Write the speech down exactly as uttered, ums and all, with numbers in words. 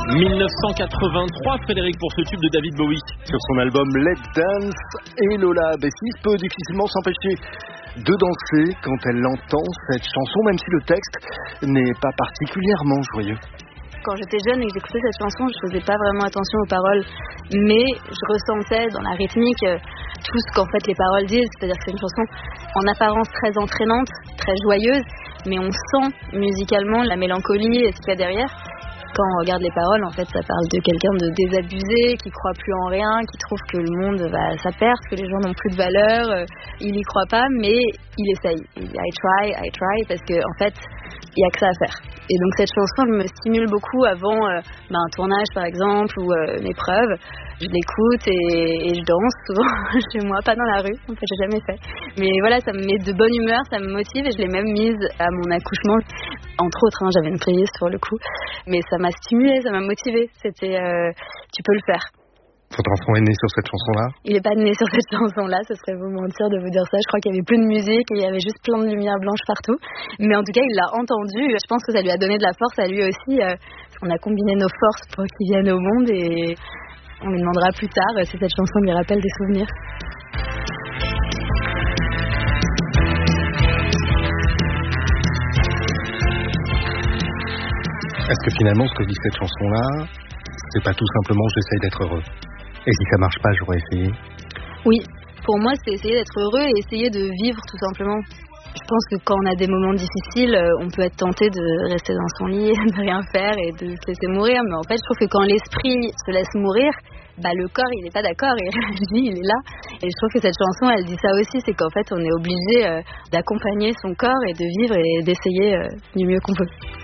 dix-neuf cent quatre-vingt-trois, Frédéric, pour ce tube de David Bowie. Sur son album Let's Dance, et Lola Bessis peut difficilement s'empêcher de danser quand elle entend cette chanson, même si le texte n'est pas particulièrement joyeux. Quand j'étais jeune et que j'écoutais cette chanson, je faisais pas vraiment attention aux paroles, mais je ressentais dans la rythmique tout ce qu'en fait les paroles disent, c'est-à-dire que c'est une chanson en apparence très entraînante, très joyeuse, mais on sent musicalement la mélancolie et ce qu'il y a derrière. Quand on regarde les paroles, en fait, ça parle de quelqu'un de désabusé, qui croit plus en rien, qui trouve que le monde va à sa perte, que les gens n'ont plus de valeur. Euh, il y croit pas, mais il essaye. Il dit I try, I try, parce que en fait, il y a que ça à faire. Et donc cette chanson, elle me stimule beaucoup avant euh, ben, un tournage, par exemple, ou euh, une épreuve. Je l'écoute et, et je danse souvent chez moi, pas dans la rue, en fait, j'ai jamais fait. Mais voilà, ça me met de bonne humeur, ça me motive, et je l'ai même mise à mon accouchement. Entre autres, hein, j'avais une playlist pour le coup, mais ça m'a stimulée, ça m'a motivée. C'était, euh, tu peux le faire. Votre enfant est né sur cette chanson-là ? Il n'est pas né sur cette chanson-là, ce serait vous mentir de vous dire ça. Je crois qu'il y avait plus de musique et il y avait juste plein de lumière blanche partout. Mais en tout cas, il l'a entendu. Je pense que ça lui a donné de la force à lui aussi. Euh, on a combiné nos forces pour qu'il vienne au monde, et on lui demandera plus tard si cette chanson lui rappelle des souvenirs. Est-ce que finalement, ce que dit cette chanson-là, c'est pas tout simplement j'essaye d'être heureux ? Et si ça marche pas, j'aurais essayé ? Oui, pour moi, c'est essayer d'être heureux et essayer de vivre tout simplement. Je pense que quand on a des moments difficiles, on peut être tenté de rester dans son lit, de rien faire et de se laisser mourir. Mais en fait, je trouve que quand l'esprit se laisse mourir, bah le corps, il n'est pas d'accord, il réagit, il est là. Et je trouve que cette chanson, elle dit ça aussi, c'est qu'en fait, on est obligé euh, d'accompagner son corps et de vivre et d'essayer euh, du mieux qu'on peut.